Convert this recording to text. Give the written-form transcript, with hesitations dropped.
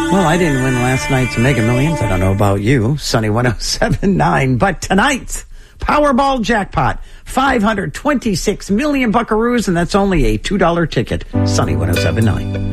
Well, I didn't win last night's Mega Millions. I don't know about you, Sunny 107.9. But tonight's Powerball jackpot, 526 million buckaroos, and that's only a $2 ticket. Sunny 107.9.